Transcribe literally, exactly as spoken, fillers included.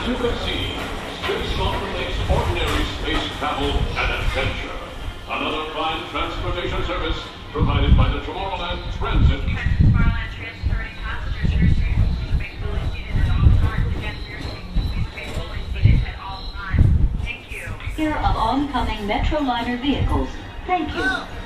you can see, Space Mountain makes ordinary space travel an adventure. Another fine transportation service provided by the Tomorrowland Transit. Captain Tomorrowland Transit thirty passengers. Your seat will be fully seated at all times. Again, your seat will be fully seated at all times. Thank you. Here of oncoming Metroliner vehicles. Thank you.